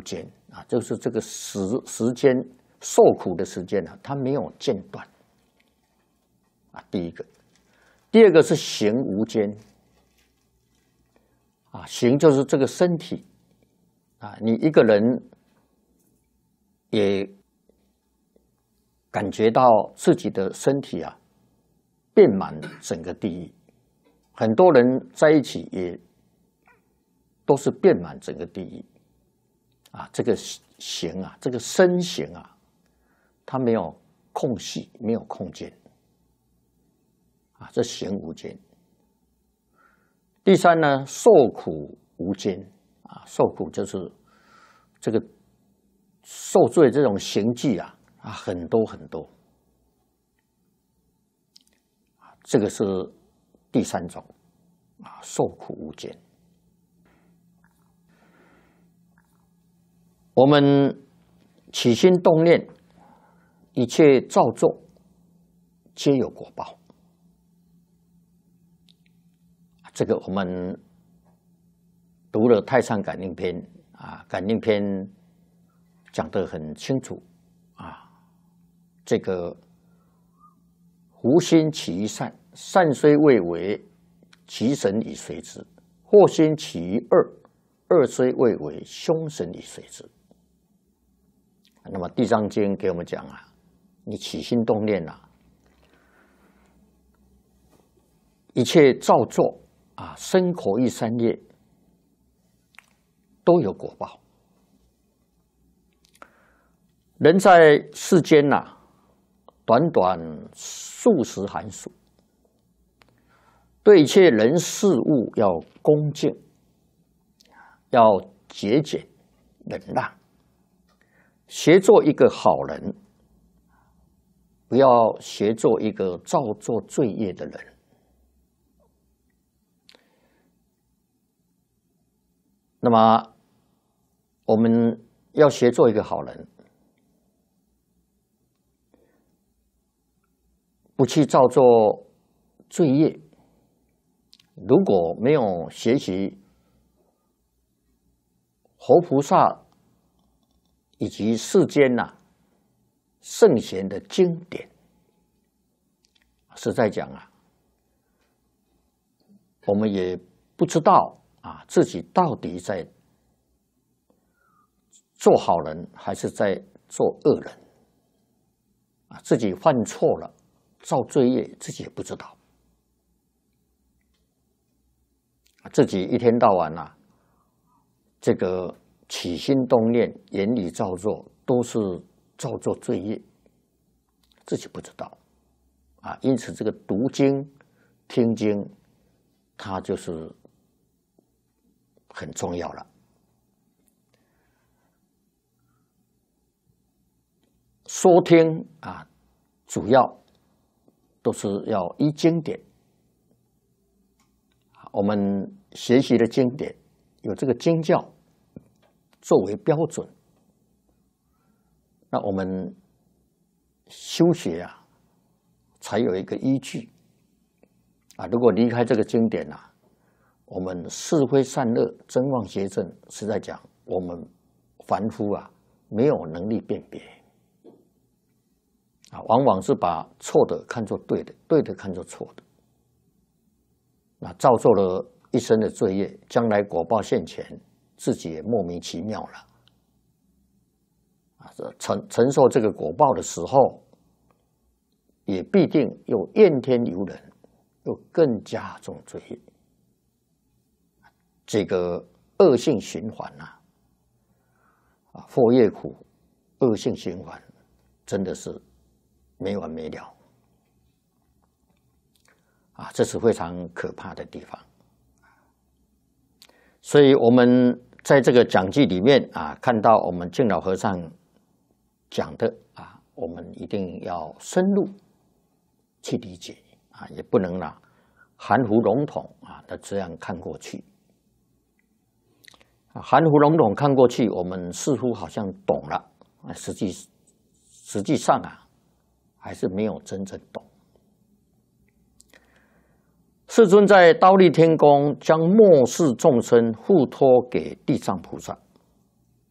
间啊，就是这个时间受苦的时间啊，它没有间断啊。第一个，第二个是行无间啊，行就是这个身体啊，你一个人也感觉到自己的身体啊遍满整个地狱，很多人在一起也都是遍满整个地狱啊。这个行啊，这个身形啊，它没有空隙，没有空间啊，这行无间。第三呢，受苦无间啊，受苦就是这个受罪这种刑具啊很多很多，这个是第三种啊，受苦无间。我们起心动念，一切造作，皆有果报。这个我们读了《太上感应篇》啊，《感应篇》讲得很清楚啊。这个胡心起于善，善虽未为，其神以随之；祸心起于恶，恶虽未为，凶神以随之。那么《地藏经》给我们讲啊，你起心动念啊，一切造作啊，身口意三业都有果报。人在世间呐，短短数十寒暑，对一切人事物要恭敬，要节俭忍让，学做一个好人，不要学做一个造作罪业的人。那么我们要学做一个好人，不去造作罪业。如果没有学习活菩萨以及世间圣贤的经典，实在讲啊，我们也不知道自己到底在做好人还是在做恶人自己犯错了，造罪业，自己也不知道。自己一天到晚这个起心动念、言语造作，都是造作罪业，自己不知道因此，这个读经、听经，它就是很重要了。说听主要都是要依经典。我们学习的经典有这个经教作为标准，那我们修学才有一个依据如果离开这个经典我们是非善恶、真妄邪正，实在讲，我们凡夫没有能力辨别往往是把错的看作对的，对的看作错的，造作了一生的罪业，将来果报现前，自己也莫名其妙了承受这个果报的时候，也必定又怨天尤人，又更加重罪业。这个恶性循环祸业苦，恶性循环，真的是没完没了这是非常可怕的地方。所以我们在这个讲记里面看到我们净老和尚讲的我们一定要深入去理解也不能含糊笼统的这样看过去。含糊笼统看过去，我们似乎好像懂了，实际上还是没有真正懂。世尊在忉利天宫将末世众生付托给地藏菩萨，